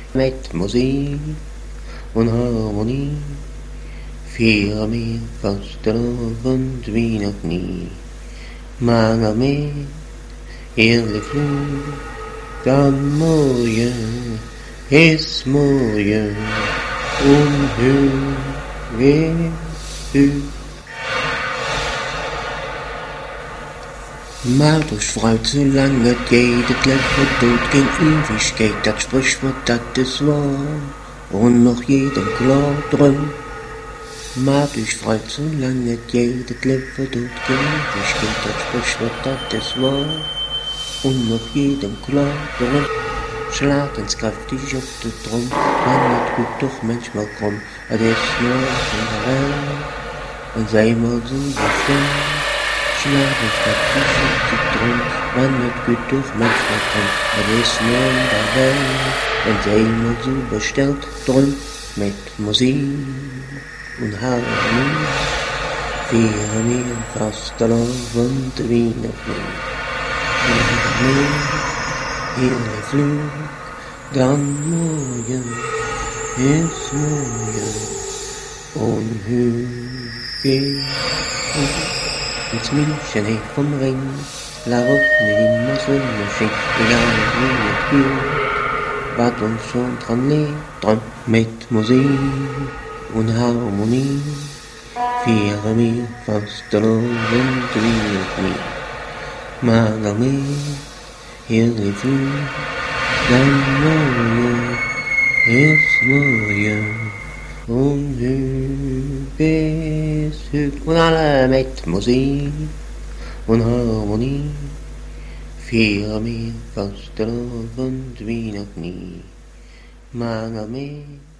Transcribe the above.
met muziek en harmonie. Vier meer vastelovend wie nog niet. Maar nog meer heerlijk vloed. Dan mooie is mooie. Onheugelijk. Maar dus fruit, zolang het geht, het leven doet geen Ewigkeit, dat Sprichwort, dat ist wahr, und noch jedem klar drum. Maar dus fruit, zolang het geht, het leven doet geen Ewigkeit, dat Sprichwort, dat ist wahr, und noch jedem klar drum. Slaat eens krachtig op de trom, maar het goed toch manchmal krom, het is morgen herhaal, en zij maar zo bevrijd. Slaat eens krachtig op de trom, maar het goed toch manchmal krom, het is morgen herhaal, en zij maar zo besteld drum, met muziek en harmonie. Vieren meer vastelovend wie nog niet. Heerlijk vloed, dan mooie is mooie, onheugelijk. Het München heeft vom Ring, waarop nu immer Sonnenschein, egal wie het gilt, wat ons schon dran leert, dran met muziek en harmonie. Vieren meer vastelovend wie nog niet, maar nog meer. Heerlijk vloed, dan mooie is mooie, onheugelijk is het. En alle met muziek en harmonie, vier meer vastelovend wie nog niet, maar nog meer.